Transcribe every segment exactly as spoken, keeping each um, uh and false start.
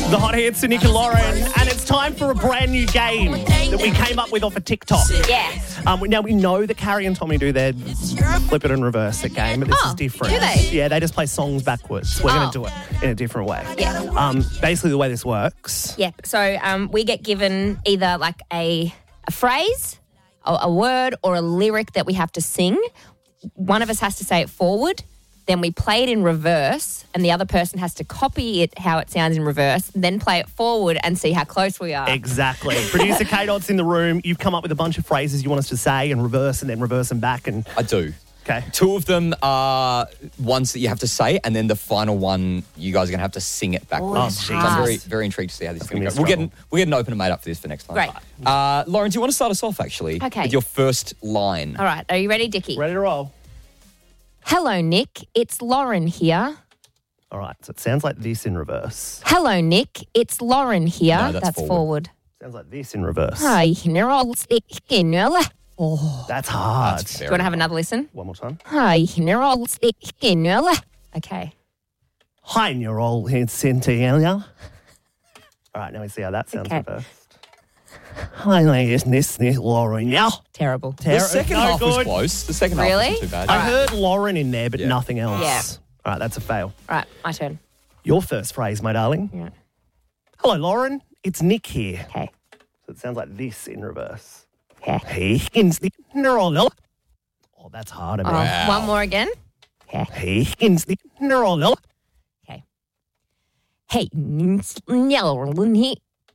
The hot hits to Nick and Lauren, and it's time for a brand new game that we came up with off of TikTok. Yeah. Um, now, we know that Carrie and Tommy do their flip it and reverse it game, but this Oh, is different. do they? Yeah, they just play songs backwards. We're Oh. going to do it in a different way. Yeah. Um, basically, the way this works. Yeah. So um, we get given either like a, a phrase, a, a word, or a lyric that we have to sing. One of us has to say it forward. Then we play it in reverse, and the other person has to copy it how it sounds in reverse, then play it forward and see how close we are. Exactly. Producer K-Dot's in the room. You've come up with a bunch of phrases you want us to say and reverse and then reverse them back. And I do. Okay. Two of them are ones that you have to say, and then the final one, you guys are going to have to sing it backwards. Oh, that's so hard. I'm very, very intrigued to see how this is going gonna to be go. a We'll get, an, struggle. we'll get an opener made up for this for next time. Great. Uh, Lauren, do you want to start us off, actually? Okay. With your first line. All right. Are you ready, Dickie? ready to roll? Hello, Nick. It's Lauren here. All right. So it sounds like this in reverse. Hello, Nick. It's Lauren here. No, that's forward. forward. Sounds like this in reverse. Hi, General. Oh. That's hard. That's Do you want to have another listen? One more time. Hi, General. Okay. Hi, you're all in Centennial. All right, now we see how that sounds Okay. reversed. Hi, ladies, this is Lauren. Yeah. Terrible. The second no half was good. close. The second Really? half wasn't too bad. I heard Lauren in there, but Yeah. nothing else. Yeah. All right, that's a fail. All right, my turn. Your first phrase, my darling. Yeah. Hello, Lauren. It's Nick here. Okay. So it sounds like this in reverse. Okay. Hey, it's the neural. Oh, that's hard. Oh, man. one more again. Okay. Hey, it's the neural. Okay. Hey, Lauren here.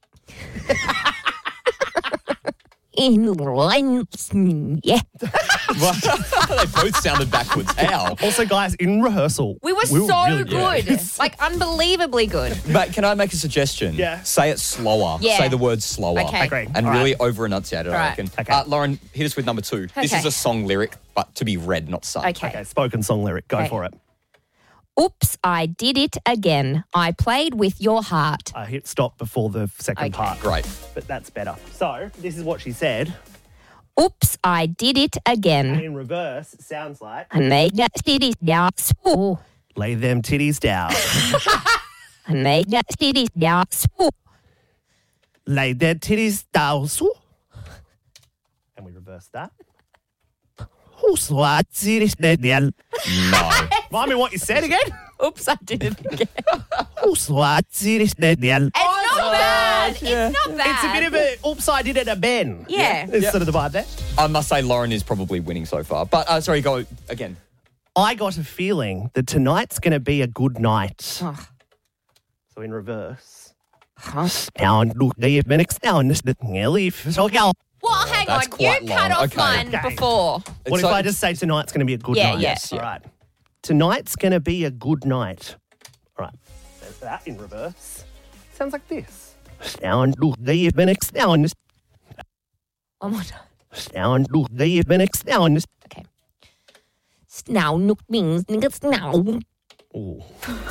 In line, yeah. They both sounded backwards. How? Also, guys, in rehearsal, We were so really good, like unbelievably good. But can I make a suggestion? Yeah. Say it slower. Yeah. Say the word slower. Okay. Agree. And All really right. over enunciate it, All I right. reckon. Okay. Uh, Lauren, hit us with number two. This Okay. is a song lyric, but to be read, not sung. Okay. Okay, spoken song lyric. Go Okay. for it. Oops, I did it again. I played with your heart. I hit stop before the second Okay. part. Great. But that's better. So, this is what she said. Oops, I did it And again. in reverse, it sounds like, I made that city down. Oh, lay them titties down. I made that city down. Oh. Lay their titties down. So- And we reverse that. Who's what titties down? No. Remind me what you said again. Oops, I did it again. Who's what titties down? It's not bad. yeah. It's not bad. It's a bit of a, oops, I did it a Ben. Yeah. It's Yeah. sort of the vibe there. I must say Lauren is probably winning so far. But, uh, sorry, go again. I got a feeling that tonight's going to be a good night. Oh. So in reverse. Huh? Now, look, the minutes now, and this is so go. Well, hang that's on. You quite cut long. off Okay. mine Okay. before. What It's if so- I just say tonight's going to be a good Yeah, night? yeah. Yes, yeah. All right. Tonight's going to be a good night. All right. There's that in reverse. Sounds like this. Sound look, the minutes now, and this One more time. sound look, the minutes now, and this. Okay. Snow nook means nigga snow. Ooh.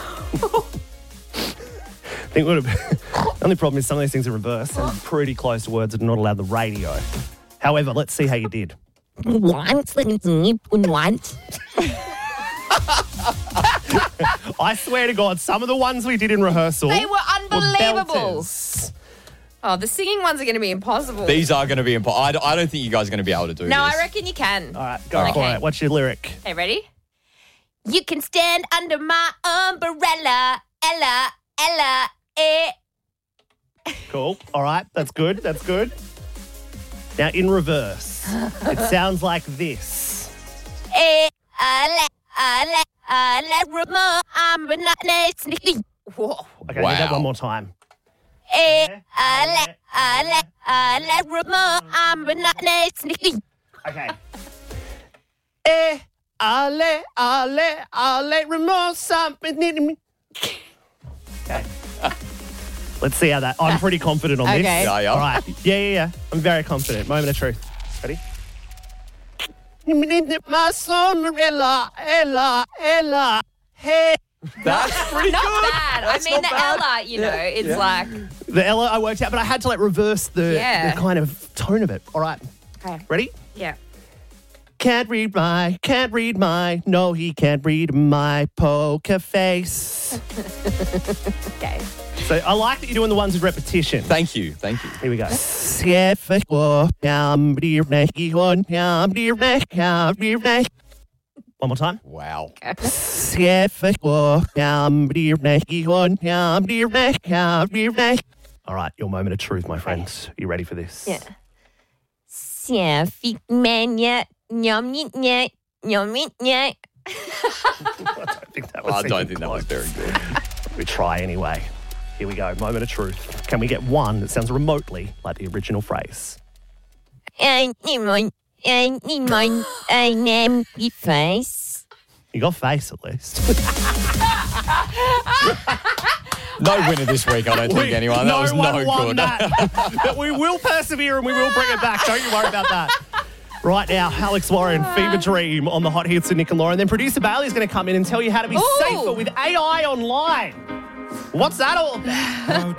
I think what the only problem is some of these things are reversed and pretty close to words that are not allowed on the radio. However, let's see how you did. Once once. I swear to God, some of the ones we did in rehearsal They were unbelievable. belters. Oh, the singing ones are going to be impossible. These are going to be important. I, don't- I don't think you guys are going to be able to do no, this. I reckon you can. All right, go All right. for Okay. it. What's your lyric? Okay, ready? You can stand under my umbrella, Ella, Ella, eh. Cool. All right, that's good. That's good. Now, in reverse, it sounds like this. Eh, ale, ale, ale, remo, I'm not listening. Whoa. Okay, wow. that Wow. one more time. Eh, ale, ale, ale, remo, I'm not listening. Okay. Eh, ale, ale, ale, remorse, something. Okay. Let's see how that. I'm pretty confident on this. Okay. Yeah, yeah. All right. Yeah, yeah, yeah. I'm very confident. Moment of truth. Ready? My son, Ella, Ella, Ella, hey. That's pretty Not good. bad. That's I mean, not the bad. Ella, you know, it's Yeah. like. The Ella I worked out, but I had to like reverse the, Yeah. the kind of tone of it. All right. Okay. Ready? Yeah. Can't read my, can't read my, no, he can't read my poker face. Okay. So I like that you're doing the ones with repetition. Thank you. Thank you. Here we go. One more time. Wow. All right, your moment of truth, my friends. Are you ready for this? Yeah. Safik mania, nyom nyet, nyom nyet. I think that was I don't even think that was close. very good. We try anyway. Here we go. Moment of truth. Can we get one that sounds remotely like the original phrase? I need my, I need my, I name the face. You got face at least. No winner this week, I don't think, We- anyone. That no was one no won good. that. But we will persevere and we will bring it back. Don't you worry about that. Right now, Alex Warren, Fever Dream on the Hot Hits with Nick and Lauren. Then producer Bailey's going to come in and tell you how to be Ooh. safer with A I online. What's that all about?